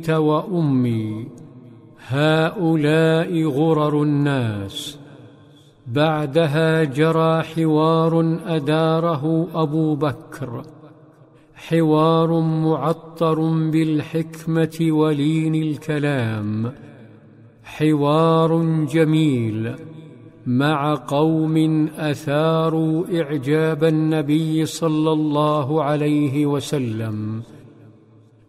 وأمي، هؤلاء غرر الناس. بعدها جرى حوار أداره أبو بكر، حوار معطر بالحكمة ولين الكلام، حوار جميل مع قوم أثاروا إعجاب النبي صلى الله عليه وسلم